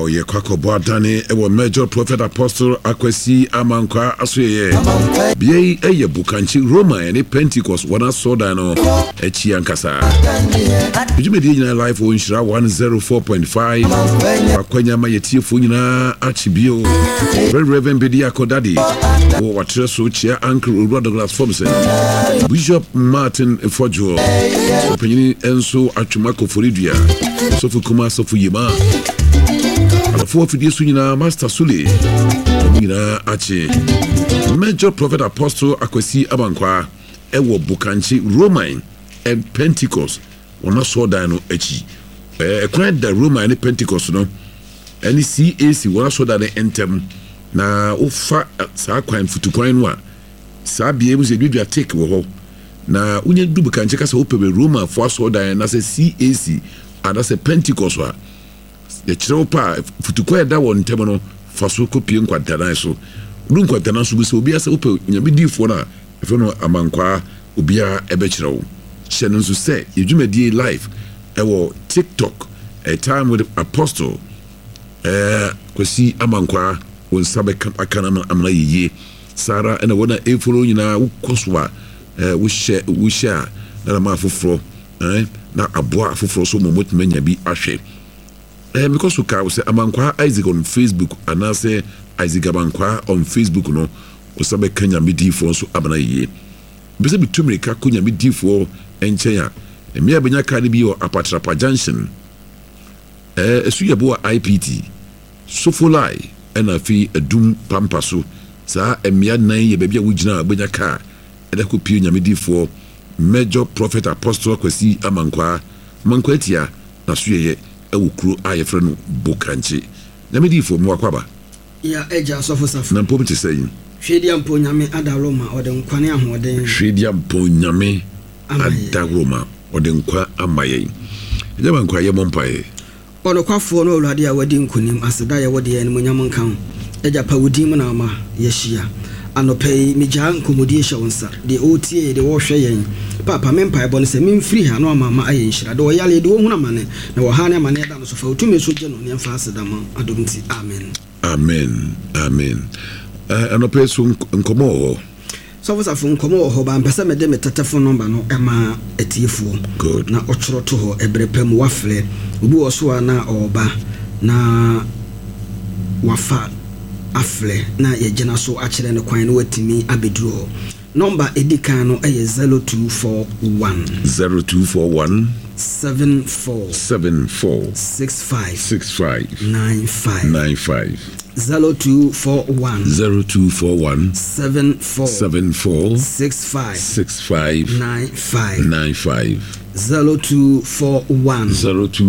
ye kwako boadane ewo Major Prophet Apostle Akwesi Amankwa asoye bie eye bukanchi Roma ene Pentecost wana soda no echi ankasa ujumedi nyina live on Shira 104.5 akwanya ma yetiefo nyina achibio Reverend Bedia Kodadi wo watreso chia Uncle Rod Douglas Formson Bishop Martin Fojo opanyini enso atwuma koforidua sofu kuma sofu yema alafo fidie so nyina Master Sule nyina achi Major Prophet Apostle Akwesi Amankwa ewo bukanchi Roman and Pentecost wana soda no echi ekwan da Roman and Pentecost no any CAC wana soda ne entem na ufa sa kwan futukwan no a sa bie mu se bibia take wo ho na unye du bukanchi kasa opebe Roman for soda na se CAC and as a Pentecost wa ye kire pa futukwan da won ntem no faso kopie nkwantana so du nkwantana so bi se obi asa ope nyamedifo na efe no Amankwa obia ebe kire wo Shannon so say yedwumadi live ewo TikTok a time with Apostle Kwesi Amankwa won sabe akana amna yiye Sara ena wona eforo nyina ukoswa wo share na ma foforo na aboa foforo so momot manya bi ahwe because uka we say Amankwa Isaac on Facebook and I say Isaac Amankwa on Facebook no wo sabe kanya medifo so amna yiye bese bitumre ka kunya medifo enchenya emia benya kadi bi o Apatrapa Junction esu yebo IPT Sofolai ena fi edum pampaso sa emia nan ye bebia wugina benya ka edako pio nyamedifo Major Prophet Apostle Akwesi Amankwa mankwatia na suyeye ewukro ayefre no bukanchi nyamedifo mwakwaba ya eja sofosafo na mpom tisayin hwedia mpo nyame adaloma ode nkwane ahoden hwedia mpo nyame adaloma ode nkwa amaye nyama nkwa ye mompae ono kwafo no olade a wadi nkunim aseda ye wode en munyam nkan eja pawudim na ama yeshia anopei mija nkomodie shawonsa de otie de wo hwe yen papa mempae bone se memfiri ha no ama aye nshira de wo yale de wo huna mane na wo ha ne mane da no so fa otume so je no ne mfa aseda ma adomti amen amen anopei so nkomo so was afun komo ho ba mpesa mede metetefo number no ema etiefo na ochoro to ho ebrepem wafle obi wo so na oba na wafa afle na yegina so akire ne kwan no watimi abeduro number edikan no eye 0241 74 65 95 0241 74 65 95 0241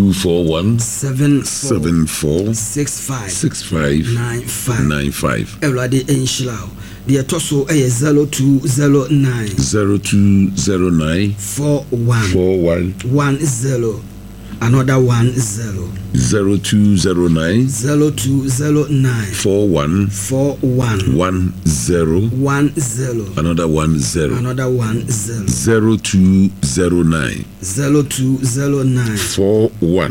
74 65 95 Elade Enshilao the toso eye 0209 41 10 another 10 0209 41 10 another 10 0209 41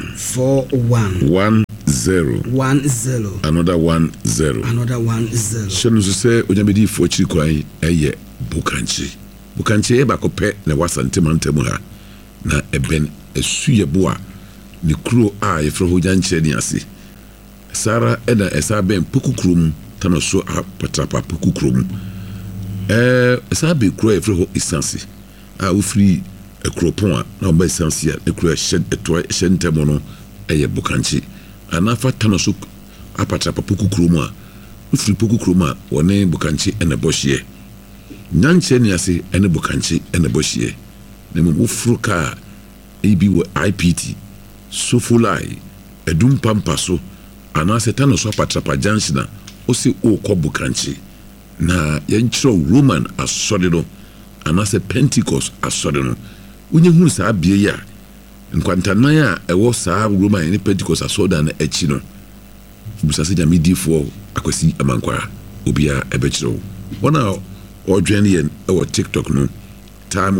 10 another 10 shenu se onyamedi fo chiri kwan eye bukanchi eba kope na wasantemantem ha na eben esuye boa ni kuro a yefro ho janche ni ase Sara ena esa ben pokukrum tano so Apatrapa pokukrum esa be kuro yefro ho isansi a ofri ekropon a na oba isansi a ekuro shentemo no eye bukanchi anafa tano so Apatrapa pokukrum a ofri pokukrum a woni bukanchi ena bohye nyanche ni ase ene bukanchi ena bohye ne mu ofruka ebi wo IPT Sofolai edum pampaso anase tano so Apatrapa Junction osi okọ bukanchi na yenchiro Roman asode no anase Pentecost asode no unye hu sa bie ya nkwantanan a ewo sa Roman ni Pentecost asode na echi no busase jamidifo Akwesi Amankwa obia ebechiro bona odwen yen ewo TikTok no time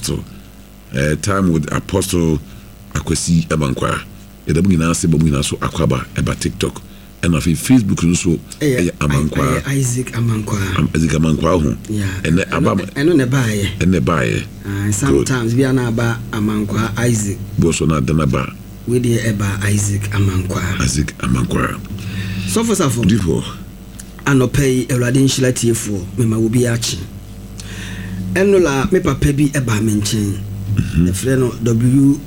with Apostle Akwesi Amankwa edabu nyina se babu nyina so akwaba eba TikTok and of Facebook nso amankwa Isaac amankwa ho and abam eno ne baaye and sometimes we are na ba amankwa Isaac boso na dana ba we dey eba Isaac amankwa so for dipo anopay Ewurade nhila tiefo mema wo bi achi eno la me papa bi eba me nchen the friend no W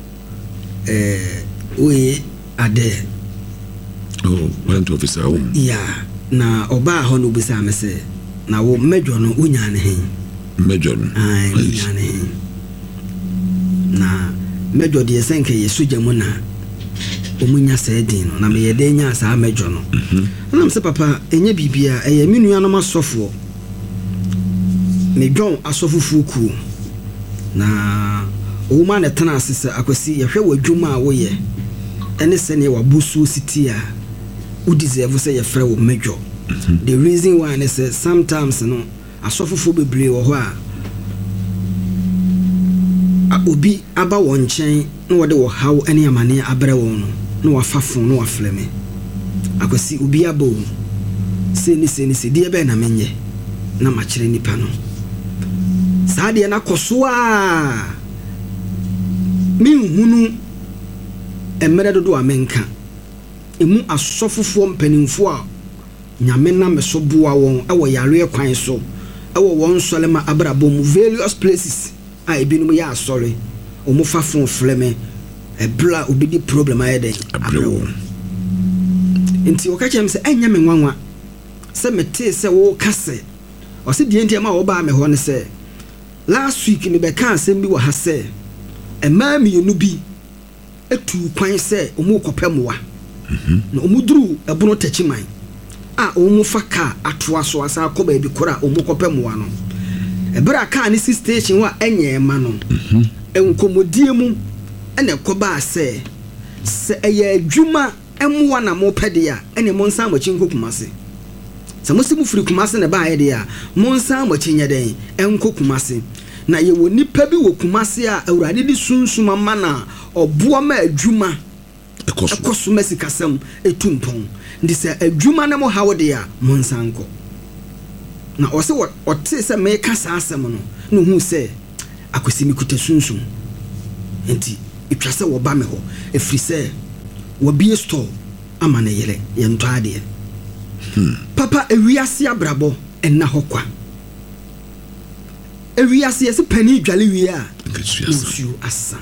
we ade went officer yeah na oba ho no bisa me se na wo medjo no unya ne hen medjo no unya ne hen na medjo de senke yesuja mu na omunya sedin no na me yede nya sa medjo no na mse papa enye bibia eye minua no masofo me dwon asofufuku na o ma na tana asese akwasi yehwe wadwuma a wo ye ene sene wabusu sitia who deserve say your friend will major. The reason why I say sometimes no asofofo bebre wo ho a obi aba won chen no wode wo haw ene amane abre won no no wafafo no wafleme akosi obi aba wo seni die be na menye na machire nipa no saa de na koso a mi hunu emere dodo amenka emu asofofo mpanimfo a nyame na meso boa won ewo yare kwan so ewo won solema abrabo mu various places a ebinum ya asore omu fafon fleme ebla obidi problem ayede abrabo enti okachem se enya me nwanwa se mete se wo kase o se die enti ma wo ba me ho ne se last week ni be kan se bi wo ha se ema mi yenu bi etu kwan se omu kopemwa no omuduru ebono tachiman a omu faka atoa so asa ko ba bi kora omu kopemwa no ebra ka ni station wa enye ma no enkomodie mu ene ko ba se eye adwuma emwa na mo pede a ene mo nsa mo chinkokumase se mo simu firi kumase ne ba ye de a mo nsa mo chinye den enkokumase na ye wo nipa bi wo kumase a Awurade di sunsuma mana oboa ma adwuma ekoso mesikasem etumpon ndise adwuma na mo hawde a monsanko na ose ote se me kasa asem no hu se akosi mikuta sunsun enti itwase wo ba me ho efri se wo bie store ama na yele ye nto ade papa ewiase abrabo enna hokwa ewiase se pani dwale wi a nsu asa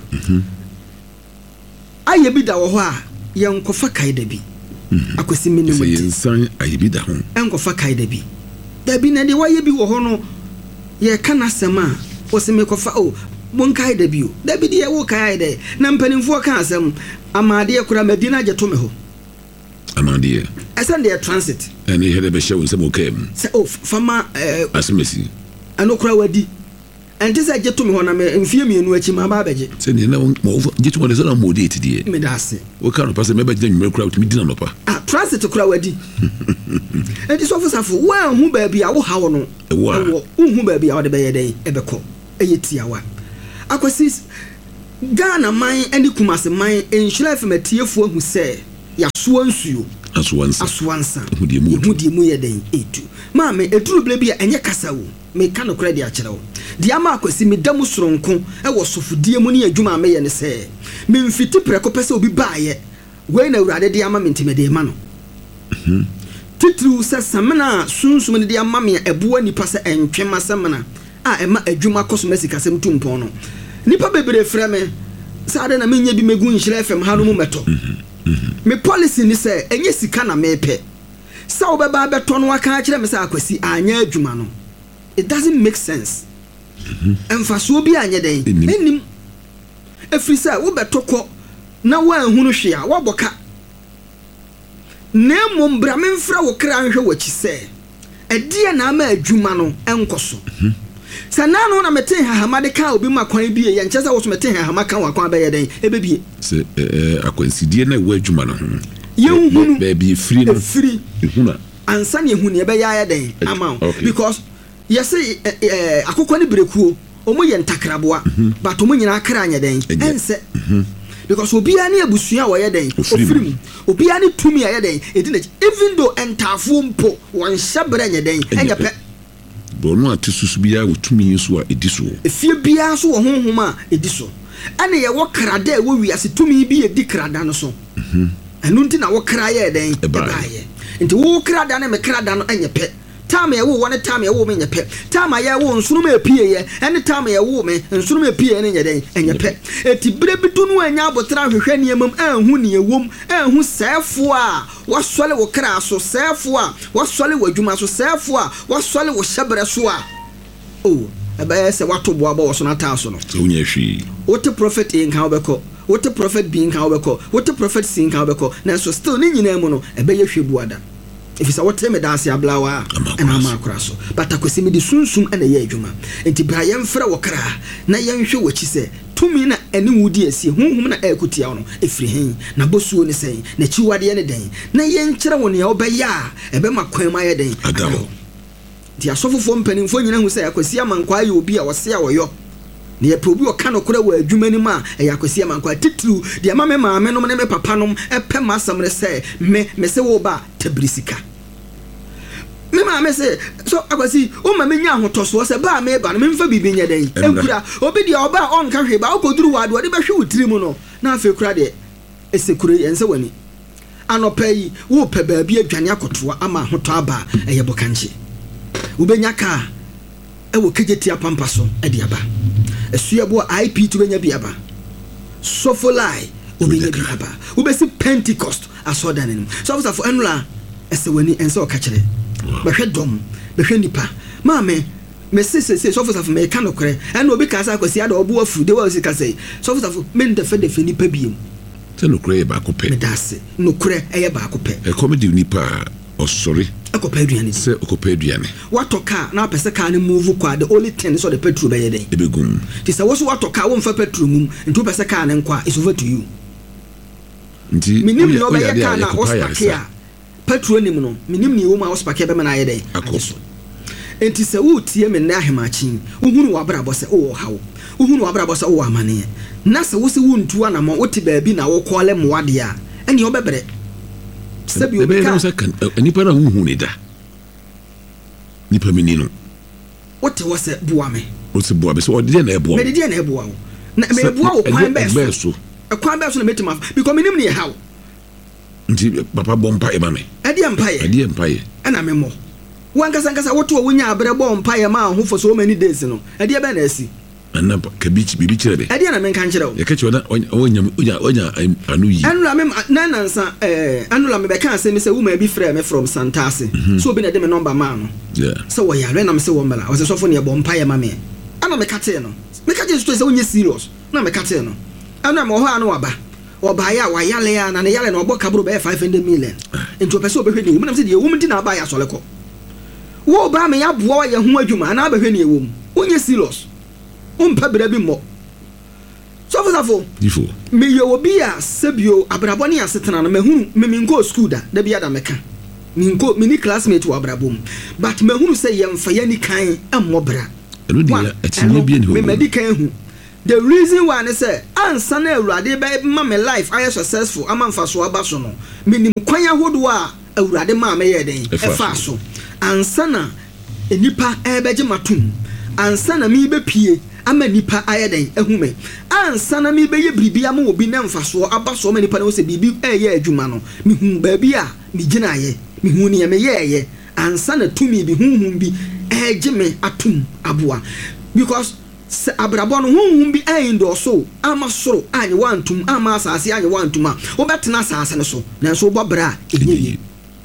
aye bi da wo ho a ye nkofa kaida bi akosi minimum ye nsan aye bi da ho enkofa kaida bi da bi na de waye bi wo ho no ye kana sema o se me kofa o bon kaida bi o da bi de wo kaida na mpanimfo ka asem amade akura madina je to me ho amade esen de transit ene hele be shewu se mo kem se o fama asemesi anokura wadi enti se jeto me ho na me mfie mienu achi ma ba beje se ne na mo jeto mo de so na mo de tidie me da se o ka no passe me ba gina nwumre kura utimi dina no pa transit kura wadi enti so officer wa hu ba bia wo hawo no wo hu ba bia wo de be yeden ebeko eyetiawa akwasi Ghana man eni Kumase man enhira fematifo hu se ya so ansuo aswansa hudie mu yeden etu ma me eduru ble bia enye kasa wo me ka no credit a kire wo dia ma akwasi me damu soronko e wo sofudie mu ne adwuma me ye ne se me mfiti preko pese obi baaye we na Awurade dia ma me ntimede ma no titru se samena sunsum ne dia ma me eboa nipa se entwema samena a ema adwuma kosomasi kasem tumpon no nipa bebere frɛ me saade na menye bi megu nhire FM ha no mu meto me policy ni se enye sika na mepe sa obeba beto no aka kire me sa akwasi anya adwuma no it doesn't make sense emfaso bi anya den enim efri sa wo betokɔ na wa hunu hwe a waboka nemo mbra memfra wo kra nhwe wachi se edie na ama adwuma no enkoso sana no na mete hahamade ka obi makwan bie ye nkyesa wo so mete hahamaka wakwan ba ye den ebebie se akwansidie na wo adwuma no ye hunu ba bi free no free ehuna ansa ne ehunu ye be ya den ama because yes akokɔ ne brekuo omo ye ntakraboa but omo nyina akra anya den ense because obia ne abusua wo ye den ofirim obia ne tumi aye den edina even though entafo mpo won hyebra nye den enya pe bono atisusu bia wo tumi so a ediso efie bia so wo honhom a ediso ane ye wo krada wo wiase tumi bi edi krada no so enu nti na wo kra ye den ebaye nti wo krada na me krada no enya pe time ya wo one time ya wo me nya pe time ya wo nsunu me pie ye ene time ya wo me nsunu me pie ne nya den enya pe eti bre bidu no anya abotra hwehwe ne emam anhu ne ewom anhu sefo a wasole wo kra so sefo a wasole wo adwuma so sefo a wasole wo hyebre so a oh ebe se wato bo aba wo so na ta so no so nya hwi what prophet in ka obeko what prophet being ka obeko what prophet sin ka obeko na so still ni nyina mu no ebe ye hwe buada if it's what me dance ablawa and amakra so but akwesi me di sunsum na ye adwuma enti bra ye mfra wo kra na ye nhwe wachi se tumi na ene wudi asi honhum na ekutia wo no efri hen na bosuo ne sen na chiwade ne den na ye nkyere wo ne ya obeya ebe makwan ma ye den adao di asofofo mpanimfo nyina hu se akwesi amankwa ye obi a wose a woyo ne ye probi o kana kora wa adwuma ni ma e akwesi amankwa titru de ma me maame no ne me papa no epe masam ne se me se wo ba tabrisika me maame se so akwesi o ma me nya ahotoso se ba me ba no me mfa bibi nya den ekura obi de oba on ka hwe ba o koduru wado de ba hwe wutiri mu no na afa kura de esekure ense wani anopai wo pe ba bi adwane akotoa ama ahoto aba eye bokanche ubenya ka ewo kejeti apampa so e de aba esua bo IP to benya biaba sofolai obenya biaba ubesi Pentecost asoda nenim so for enula esewani ense o ka kire behwe dom behwe nipa maame me se so for me ka nokre en obi ka sa kwasi ada obo afu de wa si ka say so for me ndefe nipa biem te nokre ba ko pe me dase nokre eye ba ko pe e comedy nipa osori akopa aduane se akopa aduane watoka na pese ka ne move kwa the only thing so the petrol be yeden ebegum ti se wo so watoka wo mfa petrol mum nti pese ka ne nkwa is over to you nti minim no be ya ka na hospital petrol nim no minim ni wo ma hospital be me na yeden akoso enti se wo tie me na ahemachi uhunu wa brabo se wo hawo uhunu wa brabo se wo amane na se wo se wo ntu ana mo wo ti ba bi na wo kole moade a eni obebre sabi obi ka nipa na hu ne da nipa menino wote wo se boa me wo se boa be so odi na eboa me de na eboa wo na me eboa wo kwan be so kwan be so na metima because menim ne how nti papa bompa e ba me ade empaye ana me mo wankasa woto wo nya abre bompa ye ma ho for so many days no ade be na asi ana kabichi bibi kire be ade na men kan kire wo ye ka kire onya anu yi anula me nansa anula me be kan se me se woman bi frɛ me from Santase so obi na de me number ma no so wo yare na me se wo mbala wo se so fo ne bompa ye ma me ana me kate no me kate so se wonye serious na me kate no ana me ho anu oba ya wa yale ya na ne yale na obo kaburu be 500 million enti opese obehwe ne wo na se de wo mti na aba ya soleko wo ba me ya boa ye ho adwuma na abehwe ne wo wonye serious umpa bra bi mo sofo difo me ye obi a sebio abrabo ne asetena na mahunu me minko school da bia da meka minko mini classmate wa abrabom but mahunu say ye mfa ye ni kan amobra enu dia atinye bia ni ho me medikan hu the reason why I say ansa na awurade ba ma me life I successful am amfa so aba so no minim kwan ahodo a awurade ma me ye den efa so ansa na enipa ebeje matum ansa na mi be pie ama nipa ayeden ehume ansa na mi be ye bribi am obi na mfa so aba so ma nipa na wo se bibi eye adwuma no mi hu ba bi a mi gina ye mi hu ne me ye ansa na tumi bi hunhun bi eje me atum aboa because abrabo no hunhun bi endo so ama soro anye wantum ama asase anye wantum a wo betena asase ne so na so bobra enye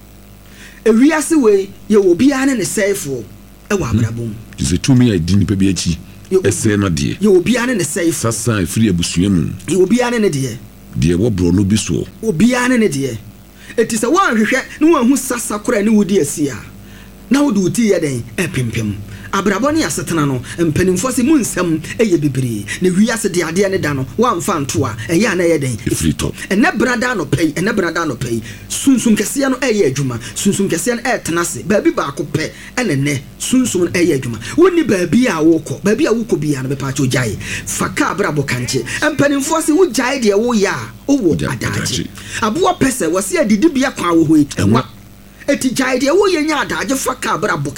ewiase we ye obi ane ne sefo e wa abrabo ze tumi a di nipa bi achi ese na de ye obi ane ne sefo sasa efiri abusua mu ye obi ane ne de wo bro no bi so obi ane ne de eti se wan hwehwe ne wan hu sasa kora ne wodi asia na wodi uti ye den epempem abrabɔ ne asetena no mpanimfoɔ se mu nsɛm ɛyɛ bebree na wiase de adeɛ ne da no wamfa nto a ɛyɛ a na ɛyɛ den ɛfiri tɔ ɛnɛ brada no pɛi sunsum kɛseɛ no ɛyɛ adwuma sunsum kɛseɛ no ɛtena se baabi baako pɛ ɛna nɛ sunsum no ɛyɛ adwuma wonni baabi a wokɔ bia no bɛpa kyɛ ogyae fa ka abrabɔ kankye mpanimfoɔ se wogyae deɛ woyɛ a wowɔ adagye aboɔ pɛ sɛ wɔse adidibea kwa wɔ hɔ yi ɛwa eti gyae deɛ woyɛ nya adagye fa ka abrabɔ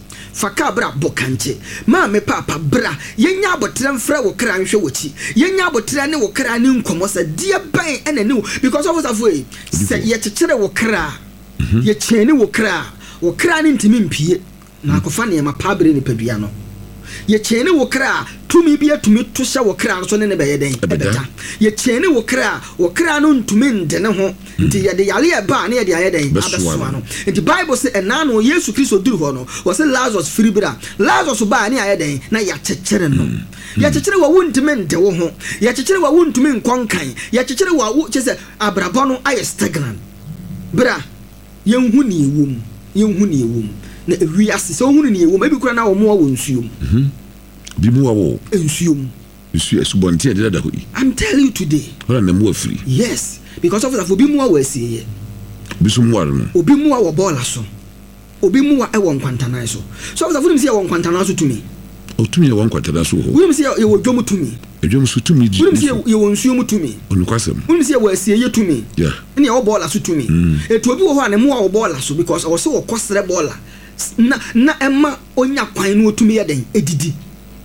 kankye maame papa bra yɛnya abotrɛ mfrɛ wo kra nhwɛ wɔkyi yɛnya abotrɛ ne wo kra ne nkɔmmɔ sɛ deɛ bɛn ɛna ne wo because of us afoi sɛ yɛkyekyere wo kra yɛkyɛne wo kra ne ntimi mpie na akɔfa nneɛma paabrɛ nipadua no yɛkyɛne wo kra tumi bi atumi to hyɛ wo kra no so ne bɛyɛ den ɛbɛda yɛkyɛne wo kra no ntumi nde ne ho nti yɛde yare ɛba ne yɛde ayɛ den abɛsoa no nti bible sɛ ɛna no yesu kristo duru hɔ no wɔsɛ lazarus firi bra lazarus baa ne ayɛ den na yɛkyekyere no yɛkyekyere wɔ wo ntumi nde wo ho yɛkyekyere wɔ wo ntumi nkɔnkan yɛkyekyere wɔ wo kyɛ sɛ abrabɔ no ayɛ stagnant bra yɛnhu ne ɛwom na ewiase sɛ ohunu ne ɛwom ebi kura na wɔn wɔ nsuom bi mu wɔ nsuom nsu esubɔnten de dada hɔ yi I'm telling you today ɔna na mu afiri yes because of that obi mu wɔ asieɛ bi so mu wɔ no obi mu wɔ bɔɔla so obi mu wɔ ɛwɔ nkwantanan so of that sɛ yɛwɔ nkwantanan so tumi otumi yɛ wɔn nkwantanan so hɔ wonim sɛ yɛwɔ dwom tumi edwom so tumi di wonim sɛ yɛwɔ nsuom tumi onukwasɛm wonim sɛ yɛwɔ asieɛ tumi ɛne yɛwɔ bɔɔla so tumi etu obi wɔ hɔ a ne mu wɔ bɔɔla so because ɔwɔ sɛ wɔkɔ srɛ bɔɔla na ɛma onya kwan no otumi yɛ den edidi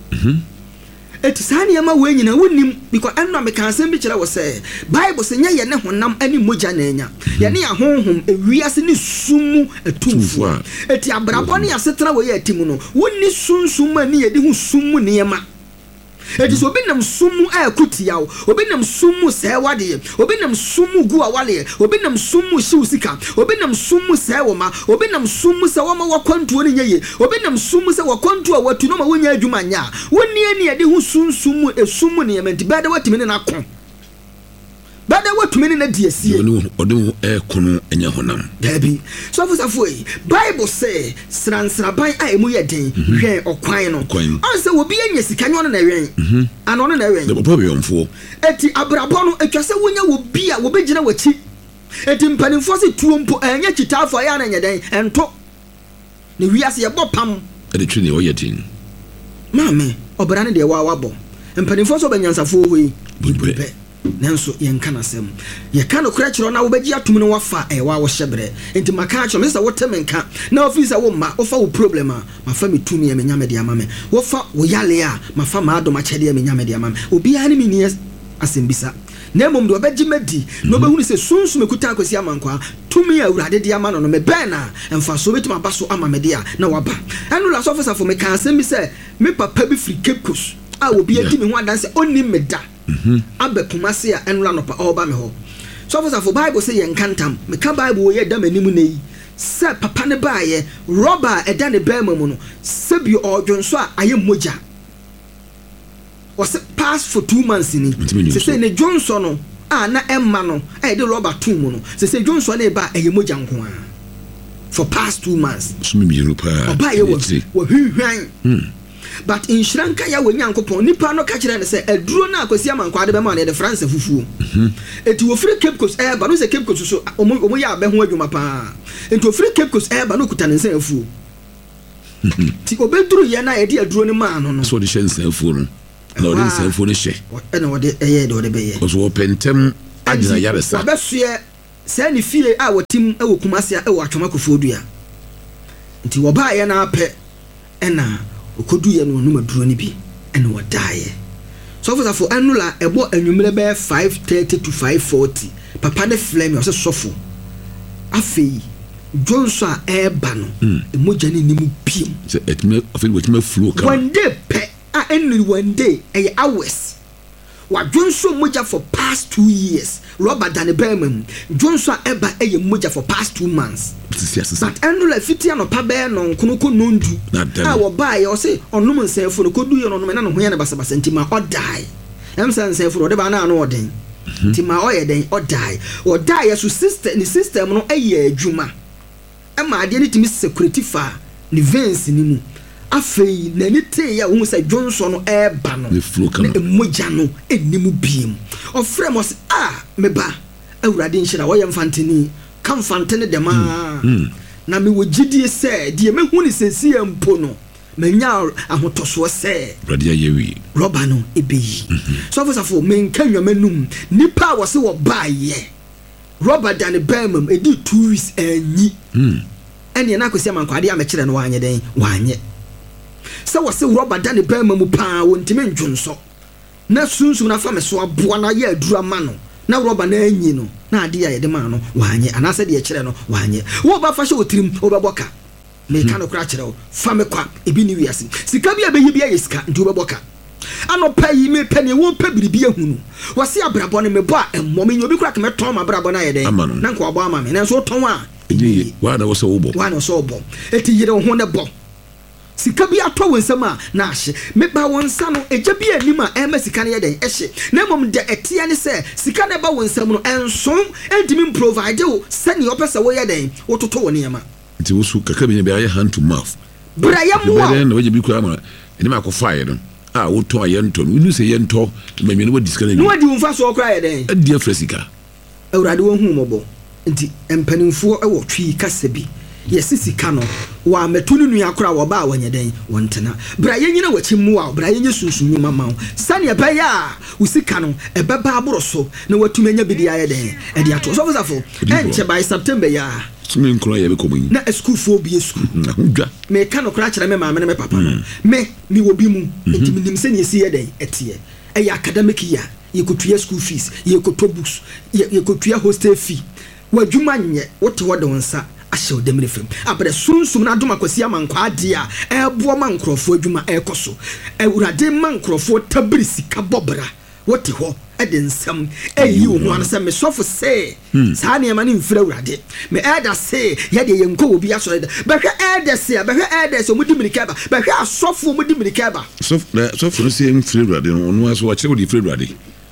eti saa nneɛma wɔ nyina wonim because ɛnna meka asɛm bi kyerɛ wɔ sɛ bible sɛ nyɛ yɛ ne honam ani mogya na anya yɛ ne ahonhom ewiase ne sumu etumfo eti abrabɔ ne asetena wɔ yɛ atimu no wonni sunsum ani yɛ de hu sumu nneɛma eti so obi nam sumu a kutia wo obi nam sumu sɛ wade obi nam sumu gu a wale obi nam sumu hyew sika obi nam sumu sɛ wo ma obi nam sumu sɛ wo ma wakwantuo ne nyeye obi nam sumu sɛ wakwantuo a watu no ma wonya adwuma nya wonni ani yɛ de hu sunsumu esumu ne yɛmenti bɛda watimi ne nakɔ bada watumi ne na di asie ɔde ɛkono anya honam dabi so afosafo yi bible say sransraban a emu yɛ den hwɛ ɔkwan no anse obi anya sika nyo no na wɛn ano no na wɛn the papa yɔmfo eti abrabɔ no atwa sɛ wonya wo bi a wo begyina wachi eti mpanimfo se tuo mpo anya kitafo ya na nya den ɛnto ne wiase yɛ bɔ pam ɛde twi ne ɔyɛ tin maame ɔbra ne de wabɔ mpanimfo so banyansafo hɔ yi bibɛ nanso yɛnka nasɛm yɛka no kora kyerɛ na wobɛgye atom no wafa ɛwa wo hyɛbrɛ enti maka kyerɛ me sɛ wote menka na ofi sɛ wo mma wofa wo problem a mafa me tumi me nyame de ama me wofa wo yale a mafa ma adom akyɛde me nyame de ama me obiara ne me ni asɛm bisa na mmom de obɛgye madi na obɛhunu sɛ sunsum ekuta akosi amankwa tumi a Awurade de ama no no me bɛn na ɛmfa so betuma ba so ama me de a na waba ɛno la so officer for me ka asɛm bi sɛ me papa bi firi Cape Coast a obi adi me ho adanse onni me da abe kumase a enula no pa oba me ho so for bible say yen kantam me ka bible wo ye da manimu nei se papa ne baaye roba eda ne ba mamu no se bi odwonso a aye moja was pass for 2 months ni se ne jonso no a na emma no e de roba 2 mu no se jonso na e ba aye moja nko a for past 2 months so me bi pa oba ye wo hwehwan but in shranka ya wo nyankopon nipa no ka kire ne se aduro na akwasi amankwa de be ma ne de France fufuo eti wo free Cape Coast ba no se Cape Coast so omo ya be ho adwuma pa enti wo free Cape Coast ba no kuta ne nsan afuo ti obeduru ye na ye de aduro ne ma no so de nsan afuo no na ode nsan afuo ne hye na ode eye de ode be ye so wo pentem agina yaresa ba soe se ne fie a wotim e wo kumase e wo atwoma kofuo dua enti wo ba ye na apɛ ɛna okodu ye no no maduro ni bi ene wadaye so for anula ebo anwumre be 5:30 to 5:40 papa ne flame o se sofo afei jonso a eba no emoja ne nimu biem se etme afei wetima flow ka one day pe a eni one day e hours wa jonso moja for past 2 years Robert Dan Berman jonso a eba e moja for past 2 months but anula fitia no pa be no nkonoko nondu a wo bae o se onum nsefo no kodu ye no no na no hoya ne basabasa ntima o die emsa nsefo no de ba na no oden ntima o ye den o die so system no eye adwuma e ma ade ne timi security fa ne veins ni mu afei nani te ya wo say Johnson no eba no moja no enimu biem ofrem os meba awurade nhira wo ye mfanteni kan fantene de ma na me wogidie se de me hu ni sesi ampo no menya ahotoso se radia yewi roba no ebeyi so for men kanwamanum nipa wo se wo baaye roba dan bemam edi 2 weeks anyi ene na kwesi amankwade amekire no wanye den wanye se wo se roba dan bemam pa wontime ndwonso na sunsun na fa me so aboa na ye adura ma no na roba na anyi no na ade ya yede ma no wanye anase de kire no wanye wo ba fa hye otirim wo ba boka me ka no kra kire wo fa me kwa ebi ni wiase sika bia be yibia yesika ndu be boka ano pa yi me pa ne wo pa biribi ehunu wase abrabo ne me bo a emmo me nyobi kra ka me ton ma abrabo na yede na nko abo ama me na so ton a eji wa na wo so wo wa na so bo eti yire ho ne bo sika bi atɔ wonsam a na ahye me ba wonsa no eja bi anima ema sika ne yeden ehye na mom de etia ne se sika ne ba wonsam no enson entimi provide wo sani opesa wo yeden wo toto wo ne ma nti wo su kaka bi ne be hand to mouth bra ya mo wa na waje bi kura ma eni ma ko fire no wo to ayento no inu se yento me me no wa diska no wadi wonfa so kura yeden adi afresika awurade wo hu mobo nti empanimfo ewo twi kasa bi yesisi kano wa metunu nu yakora wo ba wanye den wontena bra yenyina wachimu wa bra yenye sunsunyu mama sane ebaya usika no ebeba aboroso na watumenya bidi aye den e dia to so fosafo enche by September ya tumi nkro ya be komun na school fo bi school na hudwa me kano kra kire me maame ne me papa no me mi wo bi mu enti minim se ne esi ye den etie e academic year ye kotua school fees ye koto books ye kotua hostel fee wadwuma nye wote wo de wonsa ahye odemre fam abere sunsum na doma kwasi amankwa ade a ebo mankrofo adwuma ekoso awurade mankrofo tabiri sika bobra wote ho ede nsam eyi wo ho ansa me sofo se saa ne ma ne mfira awurade me eda se ye de yenko obi asore de behwe ede se omudi mirika ba behwe asofo omudi mirika ba sofo no se mfira awurade no aso wa kire wo di mfira awurade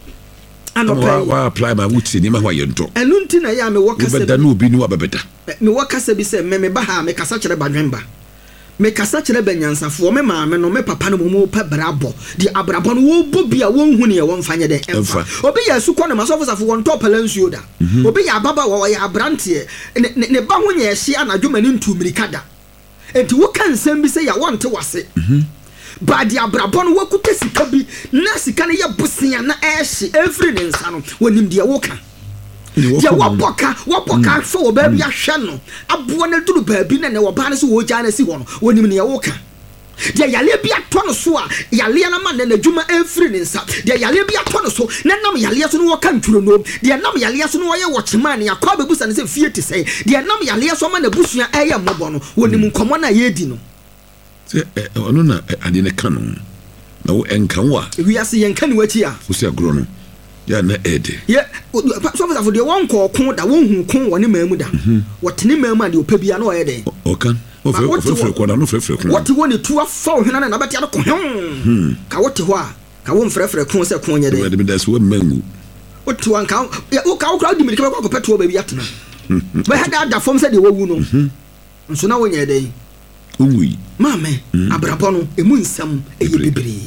wa apply my wuti ni ma ho yento enu nti na ya me wokasa be da no obi ni wa bebeda me wokasa bi se me ba ha me kasa kire badwenba me kasa kire banyansafo me maame no me papa no mo pa brabo di abrabo no wo bobi a won hu ne won fanye de emfa obi ya su ko ne masofosafo won top lansuo da obi ya baba wo ya brante ne ba ho nya ehye anadwoma ne ntumirika da enti wo kan sam bi se ya wonte wase ba di abrabon wakuta sika bi na sika ne ye bosia na ehye every nsa no wonim de woka ya waboka fo wo ba bi ahwe no abo na duru ba bi na ne wo ba ne so wo gya na si ho no wonim ne ye woka de yale bi ato no so a yale na ma na adwuma every nsa de yale bi ato no so na nam yale so no woka nturo no de nam yale so no wo ye wo chema ne akwa bebusa ne se fie te sei de nam yale so ma na busua eye mmobo no wonim nkomo na ye di no ono na ade ne kanu na wo enkan wa wi ase yenkan ni wachi a wo se agro no ya na ede ye so for de won ko da won hu kon woni mamu da wotene mamu ade opa bia na o ye den okan o fe ko da no fe kon wote woni tu afa o hena na beti ade ko ka wote ho a ka won frefre kon se kon ye den de das wo mamu wote wan ka o ka di mirika ko petrol ba bi atena ba hada da fom se de wowu no nso na wonya den Ungui mame abrabono emu nsam eye bebre.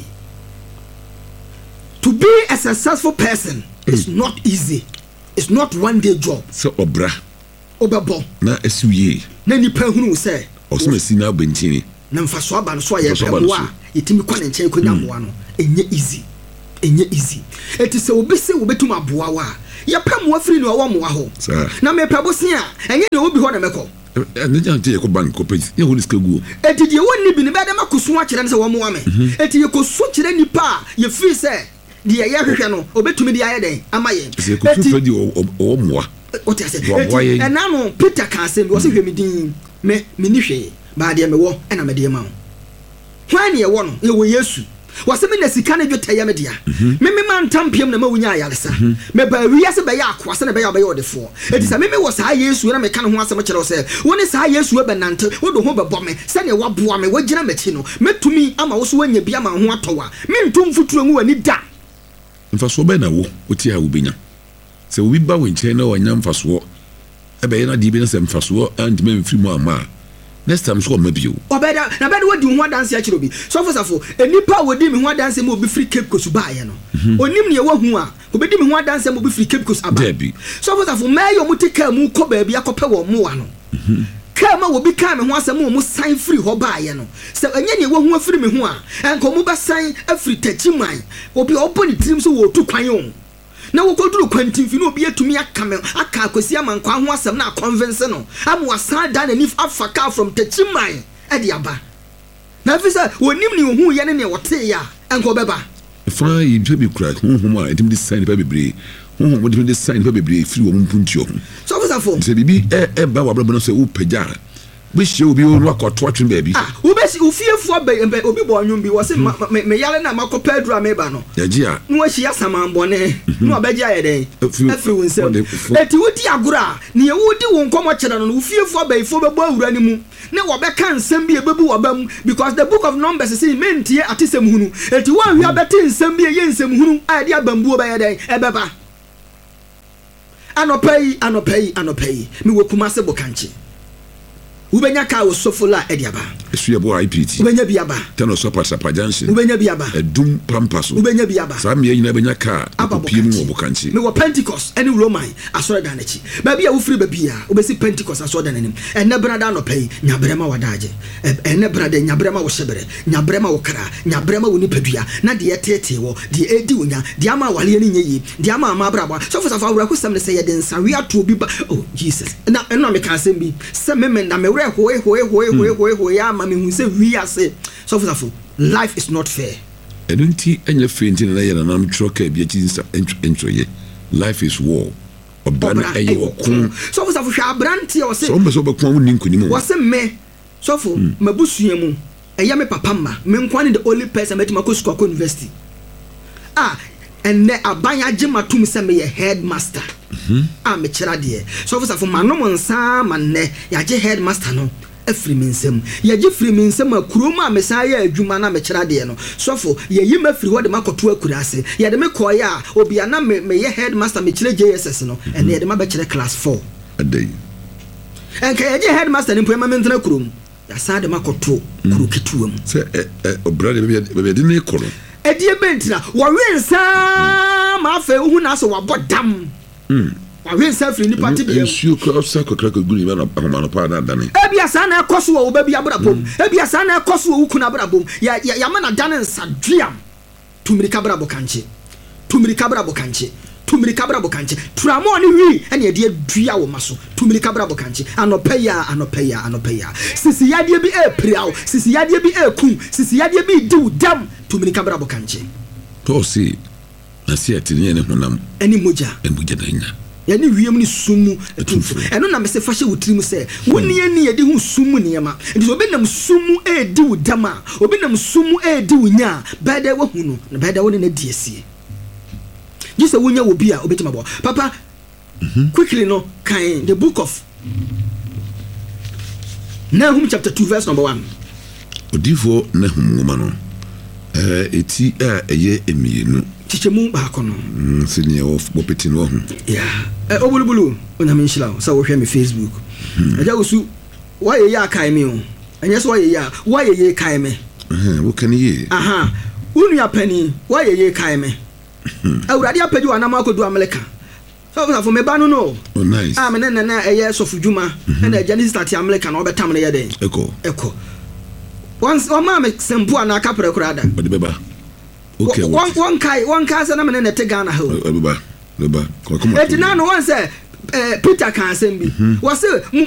To be a successful person is not easy. It's not one day job. So obra obabo na esuye na nipa hunu se osoma sina bentini na mfaso aba no so aye peboa yetimi kwa ne nchen konya boa no enye easy eti se obese obetum aboa wa ye pam afiri no wo mo wa ho na me pebosen a enye de obi ho na mekọ ne jante ye ko bank ko pay ye woni ska guo eti de woni bi ne be da makoso a kire ne se wo mo wa me eti ye ko so kire nipa ye fi se de ye hwehwe no obetumi de aye den amaye eti fedi o mo wa o te se eti enano Peter kan se bi wo se hwe mi din me ni hwe ba de me wo na me de ma ho hwan ne ye wo no ye wo Yesu wasemi na sika na dwetɛ ya media me man tampiem na ma wunya ayaresa me ba wiase ba ya akwase na ba ya odefo eti sa me wo saa Yesu na me ka ne ho asɛm kyerɛ sɛ woni saa Yesu be nante wo do ho bɛbɔ me sɛ ne waboa me wagina machi no metumi ama wo so wanya bia ma ho atɔwa me ntom futuro ngu wani da mfaso be na wo oti a wo benya sɛ wo bi ba wo nkyɛn na wanya mfaso ebe na di bi na sɛ mfaso antime mfiri mu ama next time so maybe you obeda na beda wodi ho dance ya chiro bi sofo enipa wodi me ho dance mo be free Cape Coast ba ye no onim ne ye wahu a obedi me ho dance mo be free Cape Coast aba sofo mayo mutika mu ko ba bi akope wo mo wa no kama wo bi ka me ho asem mo sign free ho ba ye no se anya ne wahu afiri me ho a enko mo ba sign afiri tachiman obi open trim so wo tu kwan o na wo koduru kwantimfi no obi atumi aka akosi amankwa ho asem na convince no am wasa da na nif afaka from tachiman e de aba na fisa wonim ne ohu ye ne wote ya enko beba fa yi bi kura honhom a edim de sign pa bebre honhom de sign pa bebre free wo mpunti o so for se bibi e ba wa brabo no se wo pagya we hye obi o no akoto atwe ba bi wo besi ofiefo ba obi bo onwom bi wo se me yale na makopa adura me ba no yaji a no ahyi asamambone no abagya ye den afri wonsem eti wodi agora ne ye wodi won komo kyera no ofiefo ba ifo be bo awura ni mu ne wo be kan nsem bi ebebu wo ba mu because the book of Numbers say mentie atesem hunu eti wo ahia beti nsem bi ye nsem hunu a de abambuo ba ye den ebeba anopai mi wo kuma se bokanchi ubenya ka wo sofola ediaba esuye bo IPT ubenya biaba tano sopa junction ubenya biaba edum pampaso ubenya biaba sa me nyina benya ka apopiem wo bokanchi me wo Pentecost eni Roman asore da nachi ba bia wo firi ba bia obesi Pentecost asore da nanim enne brada anopai nyabrema wadaje enne brada nyabrema wo shebere nyabrema wo kra nyabrema wo nipadua na de yetete wo de edi wonya de ama wale ni nyeyi de ama amabrabwa sofo awura ko sem ne se yede nsawe ato bi ba oh Jesus na eno me kan sem bi se me na me hoe ya ma me hu se wi ase sofo life is not fair edunti enya fenti na ye na nam troka bi achi nsa entroye life is war obana eye okun sofo hwa abranti o se so mbe so be kon woni nkoni mu wo se me sofo mabusua mu eya me papa ma me nkwane the only person met mako school university enne abanya gema tum se me headmaster me kira de sofo manom nsa manne ya je headmaster no afri minsem ya je fri minsem akuroma mesa ya adwuma na me kira de no sofo ye yi mafri ho de makoto akurase ya de me koya obi ana me ye headmaster me kira JSS no enne ye de ma be kira class 4 adai enka ya je headmaster ni poema mentena kurom ya sa de makoto kuru kituam se obrade be de ne koro edie bentina wo wensa ma fa hu na so wabodam wensa firi ni party bi ensuo ko sakokra ko guni ba na amano pa na dane ebia sa na ekoso wo ba bi abrabom ebia sa na ekoso wo kuna abrabom ya ma na dane nsaduam tumirika brabo kanche tramo ni wi ene de adua wo maso tumirika brabo kanche anopeya sisi yade bi priao sisi yade bi kun sisi yade bi diu dam tumirika brabo kanche to si na si atini ne honam eni moja danya yani wiem ni sumu etumfo eno na mese fashe wutrim se woni ani yedi hu sumu niema ndi obi nam sumu edi wudama obi nam sumu edi wunya bada wo hu no na bada wo ne diesie gise wonya wo bia obetima bo papa quickly no kan the book of Nahum chapter 2 verse number 1 odifo Nahum ngoma no eti eye emienu chichemu ba kono sini wo peti no ho ya obulubulu onyame nshila so wo hwe me Facebook aja wosu waye ya kai me o anya so waye ye kai me wo kan ye unu apani waye ye kai me awurade apadi wana makodu America so for me ba no oh nice me na eye sofu djuma na Genesis start America na obetam na ye den eko once o ma me sempo na kapre kurada ode beba okay one kai say na me na te Ghana ho beba come eti na no one say Peter kan sembi wo say